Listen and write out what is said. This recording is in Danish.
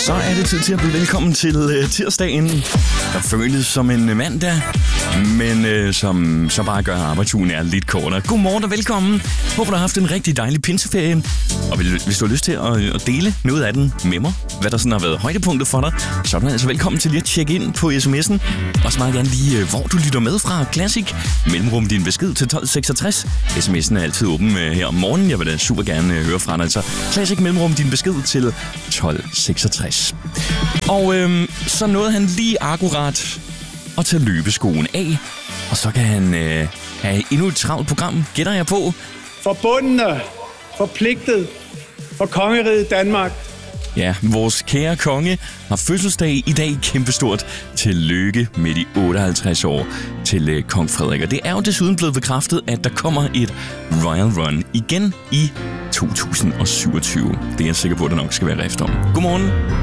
Så er det tid til at byde velkommen til tirsdagen, der føles som en mandag, men som så bare gør arbejdsugen er lidt kortere. Godmorgen og velkommen. Håber, du har haft en rigtig dejlig pinseferie. Og hvis du har lyst til at dele noget af den med mig, hvad der sådan har været højdepunktet for dig, så er du altså velkommen til lige at tjekke ind på sms'en. Og så meget gerne lige, hvor du lytter med fra. Classic. Mellemrum din besked til 1266. Sms'en er altid åben her om morgenen. Jeg vil da super gerne høre fra dig. Så Classic mellemrum din besked til 1266. Og så nåede han lige akkurat at tage løbeskoen af. Og så kan han have endnu et travlt program, gætter jeg på. Forbundne, forpligtet for kongeriget Danmark. Ja, vores kære konge har fødselsdag i dag. Kæmpestort tillykke med de 58 år til kong Frederik. Og det er jo desuden blevet bekræftet, at der kommer et Royal Run igen i 2027. Det er jeg sikker på, at der nok skal være rift om. Godmorgen.